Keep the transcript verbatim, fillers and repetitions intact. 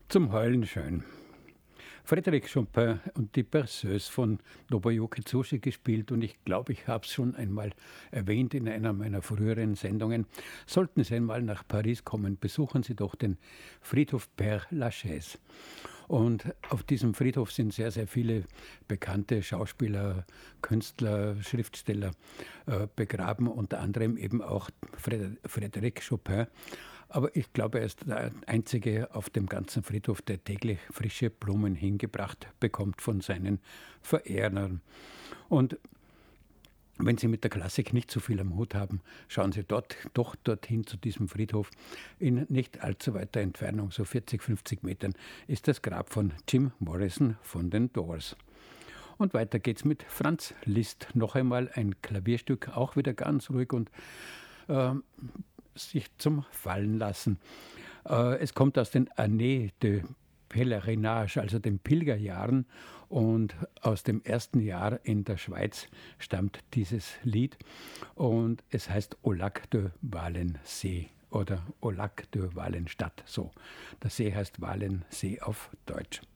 Zum Heulen schön. Frédéric Chopin und die Berceuse von Nobuyuki Tsuji gespielt und ich glaube, ich habe es schon einmal erwähnt in einer meiner früheren Sendungen. Sollten Sie einmal nach Paris kommen, besuchen Sie doch den Friedhof Père Lachaise. Und auf diesem Friedhof sind sehr, sehr viele bekannte Schauspieler, Künstler, Schriftsteller äh, begraben, unter anderem eben auch Frédéric Chopin. Aber ich glaube, er ist der Einzige auf dem ganzen Friedhof, der täglich frische Blumen hingebracht bekommt von seinen Verehrern. Und wenn Sie mit der Klassik nicht so viel am Hut haben, schauen Sie dort, doch dorthin zu diesem Friedhof. In nicht allzu weiter Entfernung, so vierzig, fünfzig Metern, ist das Grab von Jim Morrison von den Doors. Und weiter geht's mit Franz Liszt. Noch einmal ein Klavierstück, auch wieder ganz ruhig und äh, sich zum Fallen lassen. Äh, es kommt aus den Années de Pèlerinage, also den Pilgerjahren, und aus dem ersten Jahr in der Schweiz stammt dieses Lied und es heißt Au Lac de Walensee oder Au Lac de Walenstadt, so. Der See heißt Walensee auf Deutsch.